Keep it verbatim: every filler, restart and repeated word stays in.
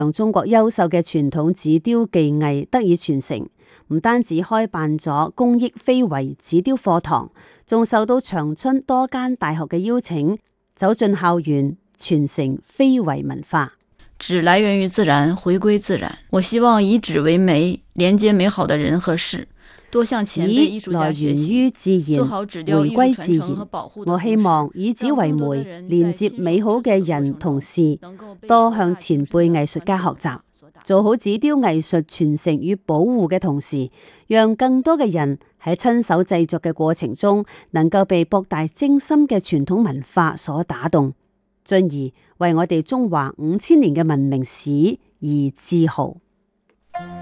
讓中國優秀嘅傳統紙雕技藝得以傳承，唔單止開辦咗公益非遺紙雕課堂，仲受到長春多間大學嘅邀請，走進校園傳承非遺文化。 紙來源於自然，回歸自然。我希望以紙為媒，連接美好的人和事。多向前輩藝術家學習，做好紙雕藝術傳承和保護。 我希望以紙為媒，連接美好嘅人同事，多向前輩藝術家學習，做好紙雕藝術傳承與保護嘅同時，讓更多嘅人喺親手製作嘅過程中，能夠被博大精深嘅傳統文化所打動，進而為我哋中華五千年嘅文明史而自豪。